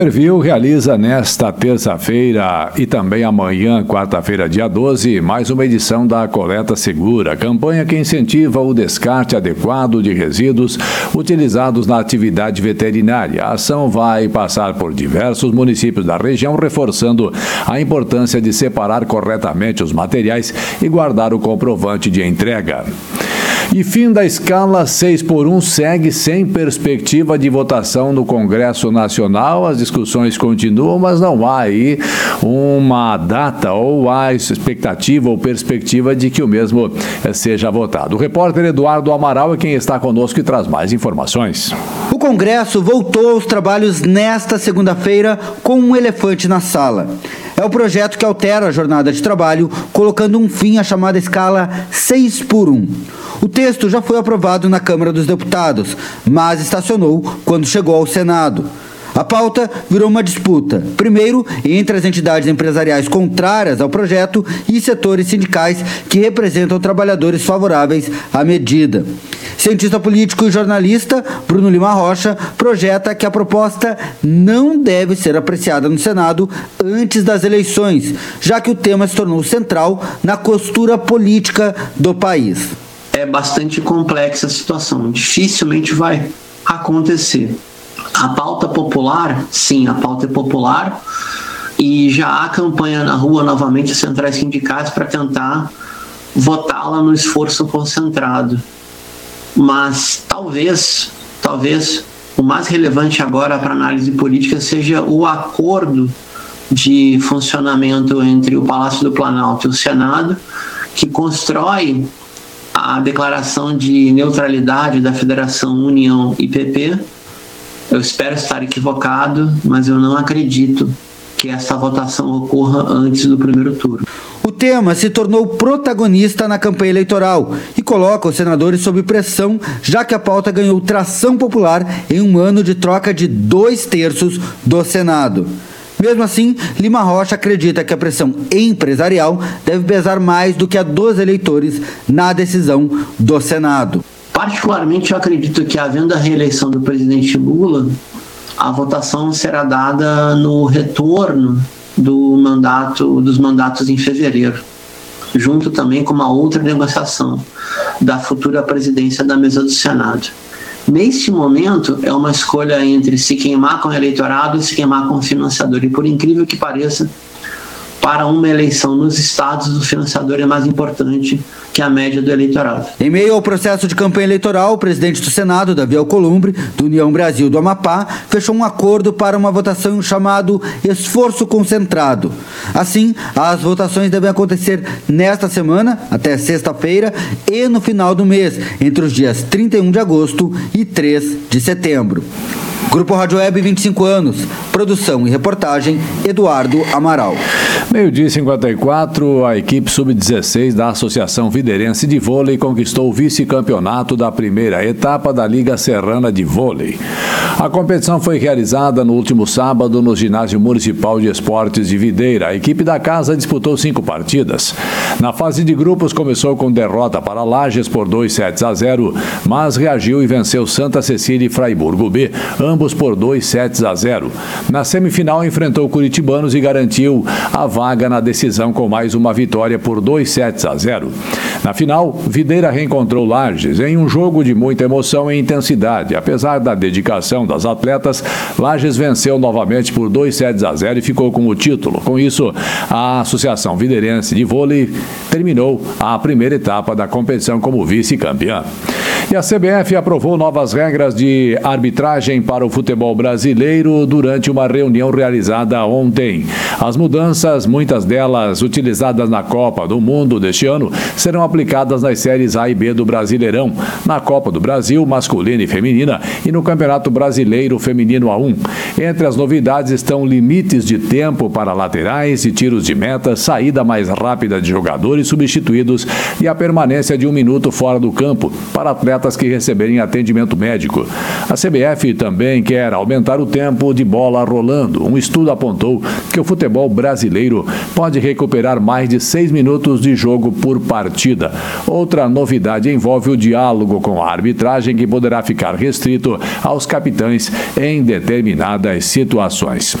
Viu realiza nesta terça-feira e também amanhã, quarta-feira, dia 12, mais uma edição da Coleta Segura, campanha que incentiva o descarte adequado de resíduos utilizados na atividade veterinária. A ação vai passar por diversos municípios da região, reforçando a importância de separar corretamente os materiais e guardar o comprovante de entrega. E fim da escala 6x1 segue sem perspectiva de votação no Congresso Nacional. As discussões continuam, mas não há aí uma data ou há expectativa ou perspectiva de que o mesmo seja votado. O repórter Eduardo Amaral é quem está conosco e traz mais informações. O Congresso voltou aos trabalhos nesta segunda-feira com um elefante na sala. É o projeto que altera a jornada de trabalho, colocando um fim à chamada escala 6x1. O texto já foi aprovado na Câmara dos Deputados, mas estacionou quando chegou ao Senado. A pauta virou uma disputa, primeiro entre as entidades empresariais contrárias ao projeto e setores sindicais que representam trabalhadores favoráveis à medida. Cientista político e jornalista Bruno Lima Rocha projeta que a proposta não deve ser apreciada no Senado antes das eleições, já que o tema se tornou central na costura política do país. É bastante complexa a situação, dificilmente vai acontecer. A pauta popular, sim, a pauta é popular e já há campanha na rua novamente, as centrais sindicais, para tentar votá-la no esforço concentrado. Mas talvez o mais relevante agora para análise política seja o acordo de funcionamento entre o Palácio do Planalto e o Senado, que constrói a declaração de neutralidade da Federação União e PP. Eu espero estar equivocado, mas eu não acredito que essa votação ocorra antes do primeiro turno. O tema se tornou protagonista na campanha eleitoral e coloca os senadores sob pressão, já que a pauta ganhou tração popular em um ano de troca de 2/3 do Senado. Mesmo assim, Lima Rocha acredita que a pressão empresarial deve pesar mais do que a dos eleitores na decisão do Senado. Particularmente, eu acredito que, havendo a reeleição do presidente Lula, a votação será dada no retorno dos mandatos em fevereiro, junto também com uma outra negociação da futura presidência da mesa do Senado. Neste momento, é uma escolha entre se queimar com o eleitorado e se queimar com o financiador. E, por incrível que pareça, para uma eleição nos estados, o financiador é mais importante que a média do eleitorado. Em meio ao processo de campanha eleitoral, o presidente do Senado, Davi Alcolumbre, do União Brasil do Amapá, fechou um acordo para uma votação chamado esforço concentrado. Assim, as votações devem acontecer nesta semana, até sexta-feira, e no final do mês, entre os dias 31 de agosto e 3 de setembro. Grupo Rádio Web, 25 anos. Produção e reportagem, Eduardo Amaral. 12h54, a equipe sub-16 da Associação Viderense de Vôlei conquistou o vice-campeonato da primeira etapa da Liga Serrana de Vôlei. A competição foi realizada no último sábado no Ginásio Municipal de Esportes de Videira. A equipe da casa disputou 5 partidas. Na fase de grupos começou com derrota para Lages por 2-0, mas reagiu e venceu Santa Cecília e Fraiburgo B, ambos por 2-0. Na semifinal enfrentou Curitibanos e garantiu a vaga na decisão com mais uma vitória por 2-0. Na final, Videira reencontrou Lages em um jogo de muita emoção e intensidade. Apesar da dedicação das atletas, Lages venceu novamente por 2-0 e ficou com o título. Com isso, a Associação Viderense de Vôlei terminou a primeira etapa da competição como vice-campeã. E a CBF aprovou novas regras de arbitragem para o futebol brasileiro durante uma reunião realizada ontem. As mudanças, muitas delas utilizadas na Copa do Mundo deste ano, serão aplicadas nas séries A e B do Brasileirão, na Copa do Brasil, masculina e feminina, e no Campeonato Brasileiro Feminino A1. Entre as novidades estão limites de tempo para laterais e tiros de meta, saída mais rápida de jogadores substituídos e a permanência de 1 minuto fora do campo para atletas atletas que receberem atendimento médico. A CBF também quer aumentar o tempo de bola rolando. Um estudo apontou que o futebol brasileiro pode recuperar mais de 6 minutos de jogo por partida. Outra novidade envolve o diálogo com a arbitragem, que poderá ficar restrito aos capitães em determinadas situações.